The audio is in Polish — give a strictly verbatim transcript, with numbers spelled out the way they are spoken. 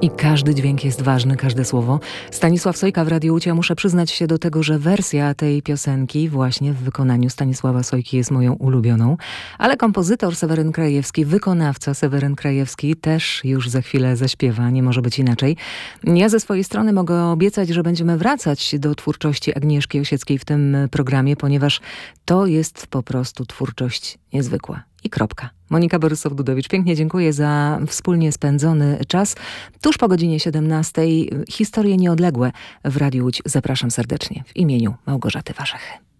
I każdy dźwięk jest ważny, każde słowo. Stanisław Sojka w Radiu Łódź. Ja muszę przyznać się do tego, że wersja tej piosenki właśnie w wykonaniu Stanisława Sojki jest moją ulubioną. Ale kompozytor Seweryn Krajewski, wykonawca Seweryn Krajewski też już za chwilę zaśpiewa. Nie może być inaczej. Ja ze swojej strony mogę obiecać, że będziemy wracać do twórczości Agnieszki Osieckiej w tym programie, ponieważ to jest po prostu twórczość niezwykła. I kropka. Monika Borysow-Dudowicz, pięknie dziękuję za wspólnie spędzony czas. Tuż po godzinie siedemnastej historie nieodległe w Radiu Łódź. Zapraszam serdecznie w imieniu Małgorzaty Warzechy.